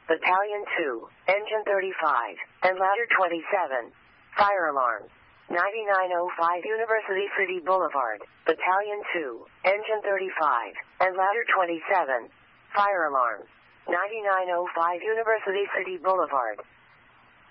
Battalion 2, Engine 35, and Ladder 27. Fire alarm. 9905 University City Boulevard, Battalion 2, Engine 35, and Ladder 27. Fire alarm. 9905 University City Boulevard,